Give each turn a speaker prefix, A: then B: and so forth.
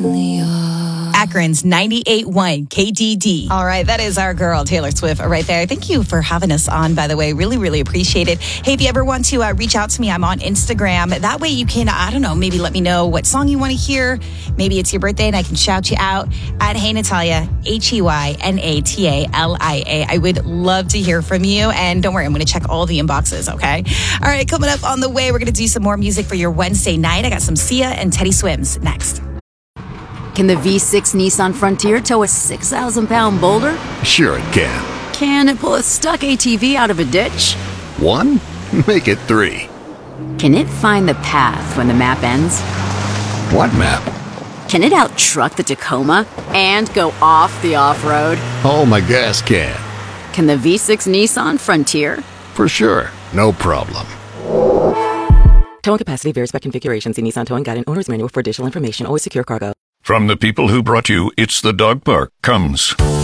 A: Akron's 98.1 KDD. All right, that is our girl, Taylor Swift, right there. Thank you for having us on, by the way. Really, really appreciate it. Hey, if you ever want to reach out to me, I'm on Instagram. That way you can, maybe let me know what song you want to hear. Maybe it's your birthday and I can shout you out at Hey Natalia, HeyNatalia. I would love to hear from you. And don't worry, I'm going to check all the inboxes, okay? All right, coming up on the way, we're going to do some more music for your Wednesday night. I got some Sia and Teddy Swims next.
B: Can the V6 Nissan Frontier tow a 6,000-pound boulder?
C: Sure it can.
B: Can it pull a stuck ATV out of a ditch?
C: 1? Make it 3.
B: Can it find the path when the map ends?
C: What map?
B: Can it out-truck the Tacoma and go off the off-road?
C: Oh, my gas can.
B: Can the V6 Nissan Frontier?
C: For sure. No problem.
D: Towing capacity varies by configuration. See Nissan Towing Guide and Owner's Manual for additional information. Always secure cargo.
E: From the people who brought you It's the Dog Park comes